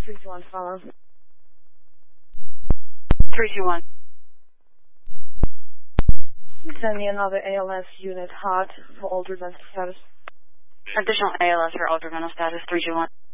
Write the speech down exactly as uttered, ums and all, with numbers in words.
three two one, follow. three two one. Send me another A L S unit hot for altered mental status. Additional A L S for altered mental status, three two one.